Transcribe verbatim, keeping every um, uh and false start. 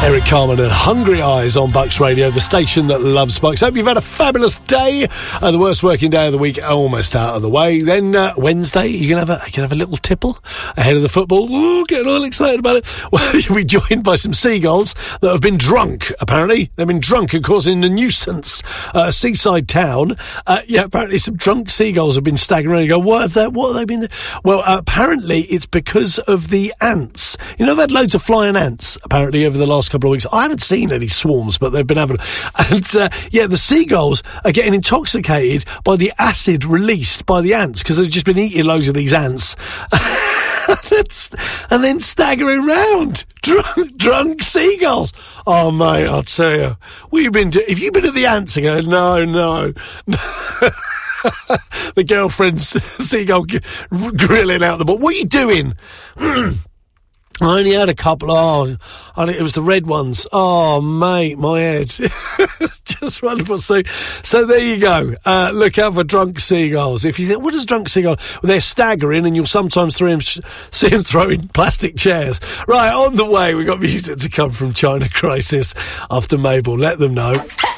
Eric Carmen and Hungry Eyes on Bucks Radio, the station that loves Bucks. Hope you've had a fabulous day. Uh, the worst working day of the week almost out of the way. Then uh, Wednesday, you can have a you can have a little tipple ahead of the football. Ooh, getting all excited about it. Well, you'll be joined by some seagulls that have been drunk. Apparently, they've been drunk and causing a nuisance. Uh, a seaside town. Uh, yeah, apparently some drunk seagulls have been staggering around and go, what have they? What have they been? Well, uh, apparently it's because of the ants. You know, they've had loads of flying ants. Apparently over the last couple of weeks. I haven't seen any swarms, but they've been having... And, uh, yeah, the seagulls are getting intoxicated by the acid released by the ants, because they've just been eating loads of these ants. And then staggering round. Drunk, drunk seagulls. Oh, mate, I'll tell you. What you been doing? Have you been at the ants again? No, no, no. The girlfriend's seagull g- grilling out the ball. What are you doing? I only had a couple. Oh, I think it was the red ones. Oh, mate, my head. Just wonderful. So, so there you go. Uh, look out for drunk seagulls. If you think, what is drunk seagull? Well, they're staggering, and you'll sometimes throw him, see them throwing plastic chairs. Right, on the way, we've got music to come from China Crisis after Mabel. Let them know.